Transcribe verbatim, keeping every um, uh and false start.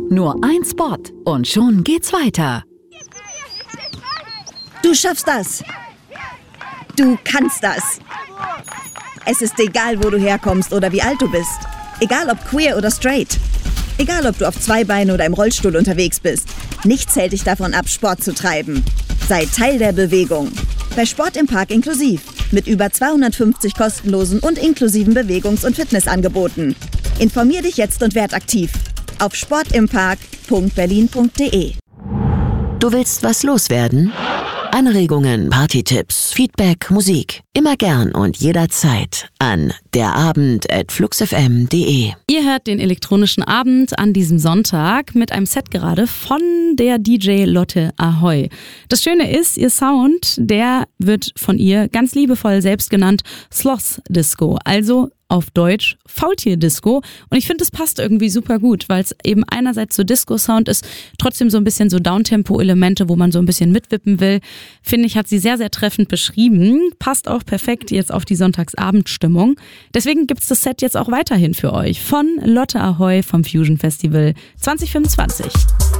Nur ein Spot und schon geht's weiter. Du schaffst das. Du kannst das. Es ist egal, wo du herkommst oder wie alt du bist. Egal ob queer oder straight. Egal ob du auf zwei Beinen oder im Rollstuhl unterwegs bist. Nichts hält dich davon ab, Sport zu treiben. Sei Teil der Bewegung. Bei Sport im Park inklusiv. Mit über zweihundertfünfzig kostenlosen und inklusiven Bewegungs- und Fitnessangeboten. Informier dich jetzt und werd aktiv. Auf sportimpark punkt berlin punkt de. Du willst was loswerden? Anregungen, Partytipps, Feedback, Musik. Immer gern und jederzeit an derabend at fluxfm punkt de. Ihr hört den elektronischen Abend an diesem Sonntag mit einem Set gerade von der D J Lotte Ahoy. Das Schöne ist, ihr Sound, der wird von ihr ganz liebevoll selbst genannt Sloth Disco, also auf Deutsch Faultier-Disco. Und ich finde, es passt irgendwie super gut, weil es eben einerseits so Disco-Sound ist, trotzdem so ein bisschen so Downtempo-Elemente, wo man so ein bisschen mitwippen will. Finde ich, hat sie sehr, sehr treffend beschrieben. Passt auch perfekt jetzt auf die Sonntagsabendstimmung. Deswegen gibt's das Set jetzt auch weiterhin für euch von Lotte Ahoy vom Fusion Festival zwanzig fünfundzwanzig.